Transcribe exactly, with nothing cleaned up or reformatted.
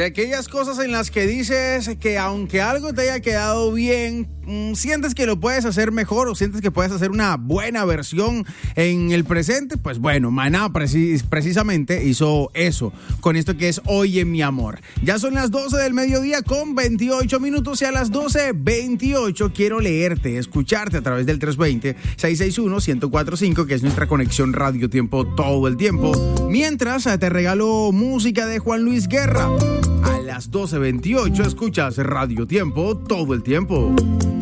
De aquellas cosas en las que dices que aunque algo te haya quedado bien, mmm, sientes que lo puedes hacer mejor o sientes que puedes hacer una buena versión en el presente. Pues bueno, Maná precis- precisamente hizo eso con esto que es Oye mi amor. Ya son las doce del mediodía con veintiocho minutos y a las doce veintiocho quiero leerte, escucharte a través del tres dos cero, seis seis uno, uno cero cuatro cinco, que es nuestra conexión Radio Tiempo todo el tiempo. Mientras te regalo música de Juan Luis Guerra. A las doce veintiocho escuchas Radio Tiempo todo el tiempo.